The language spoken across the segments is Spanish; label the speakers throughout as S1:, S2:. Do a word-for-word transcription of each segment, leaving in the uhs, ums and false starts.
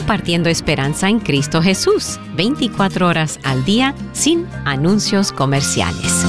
S1: compartiendo esperanza en Cristo Jesús, veinticuatro horas al día, sin anuncios comerciales.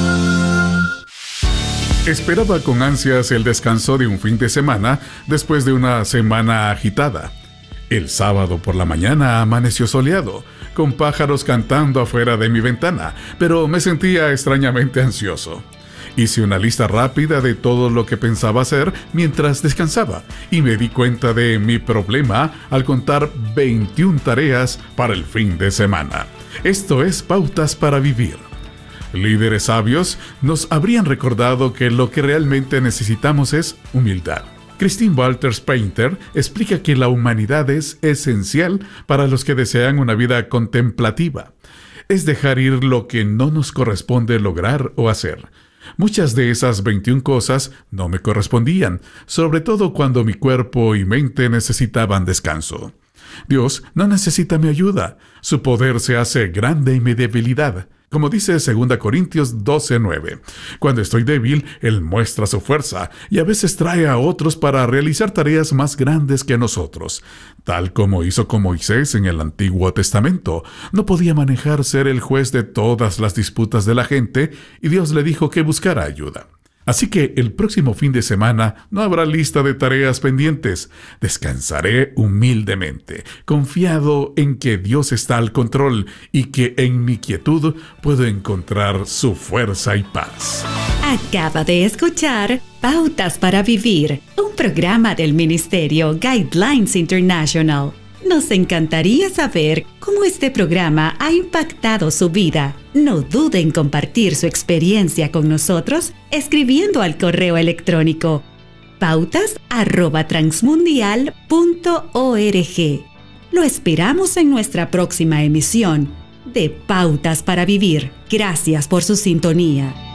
S2: Esperaba con ansias el descanso de un fin de semana después de una semana agitada. El sábado por la mañana amaneció soleado, con pájaros cantando afuera de mi ventana, pero me sentía extrañamente ansioso. Hice una lista rápida de todo lo que pensaba hacer mientras descansaba y me di cuenta de mi problema al contar veintiuna tareas para el fin de semana. Esto es Pautas para Vivir. Líderes sabios nos habrían recordado que lo que realmente necesitamos es humildad. Christine Walters Painter explica que la humanidad es esencial para los que desean una vida contemplativa. Es dejar ir lo que no nos corresponde lograr o hacer. Muchas de esas veintiuna cosas no me correspondían, sobre todo cuando mi cuerpo y mente necesitaban descanso. Dios no necesita mi ayuda. Su poder se hace grande en mi debilidad. Como dice segunda Corintios doce nueve, cuando estoy débil, Él muestra su fuerza y a veces trae a otros para realizar tareas más grandes que nosotros. Tal como hizo con Moisés en el Antiguo Testamento. No podía manejar ser el juez de todas las disputas de la gente y Dios le dijo que buscara ayuda. Así que el próximo fin de semana no habrá lista de tareas pendientes. Descansaré humildemente, confiado en que Dios está al control y que en mi quietud puedo encontrar su fuerza y paz.
S3: Acaba de escuchar Pautas para Vivir, un programa del Ministerio Guidelines International. Nos encantaría saber cómo este programa ha impactado su vida. No dude en compartir su experiencia con nosotros escribiendo al correo electrónico pautas arroba transmundial punto org. Lo esperamos en nuestra próxima emisión de Pautas para Vivir. Gracias por su sintonía.